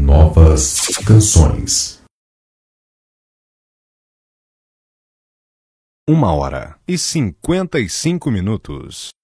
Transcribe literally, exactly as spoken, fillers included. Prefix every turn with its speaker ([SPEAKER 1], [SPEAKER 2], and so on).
[SPEAKER 1] novas canções.
[SPEAKER 2] Uma hora e cinquenta e cinco minutos.